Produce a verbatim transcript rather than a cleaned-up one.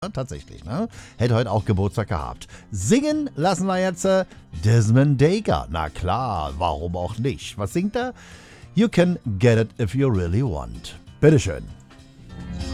Ja, tatsächlich, ne? Hätte heute auch Geburtstag gehabt. Singen lassen wir jetzt äh, Desmond Dekker. Na klar, warum auch nicht? Was singt er? You can get it if you really want. Bitteschön.